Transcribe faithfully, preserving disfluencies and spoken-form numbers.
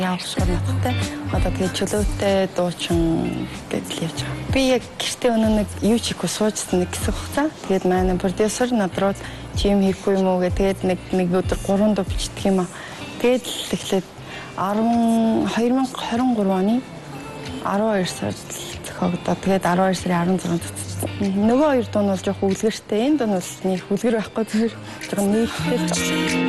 Явах шууд надтай. Одоо тэгээ чөлөөтэй дуучин гэдэл явж байгаа. Би яг гэртээ өнөө нэг юу ч хийхгүй суужсан нэг хэсэг хугацаа. Тэгээд манай продюсер надрууд чи юм хийхгүй юм уу гэдэг. Тэгээд нэг нэг өдөр гурван дуу бичдэг юм аа. Тэгээд л эхлээд две тысячи двадцать три оны twelve сард зохиогдоод тэгээд twelve сарын sixteen цэцсэн. Нөгөө хоёр дуу нь бол жоох үлгэртэй. Энэ дуу нь нэг үлгэр байхгүй зүгээр жоохон нийттэй.